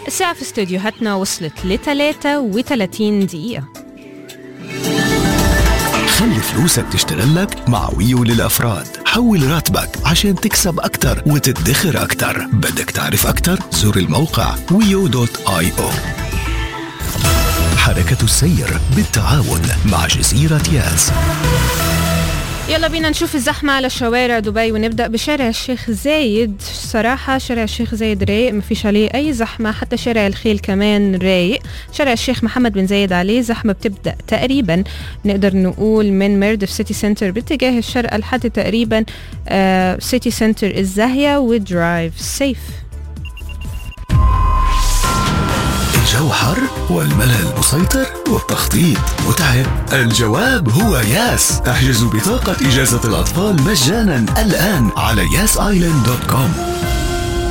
الساعة في استوديوهاتنا وصلت ل3:30 دقيقة. خلي فلوسك تشتغل لك مع ويو للأفراد. حول راتبك عشان تكسب أكتر وتدخر أكتر. بدك تعرف أكتر؟ زور الموقع wio.io. حركة السير بالتعاون مع جزيرة ياس. يلا بينا نشوف الزحمة على شوارع دبي، ونبدأ بشارع الشيخ زايد. صراحة شارع الشيخ زايد رايق، ما فيش عليه أي زحمة، حتى شارع الخيل كمان رايق. شارع الشيخ محمد بن زايد عليه زحمة بتبدأ تقريبا نقدر نقول من ميردف سيتي سنتر باتجاه الشرق لحد تقريبا سيتي سنتر الزاهية ودرايف سيف. الجو حر والملل مسيطر والتخطيط متعب؟ الجواب هو ياس. احجزوا بطاقة إجازة الأطفال مجانا الآن على yasisland.com.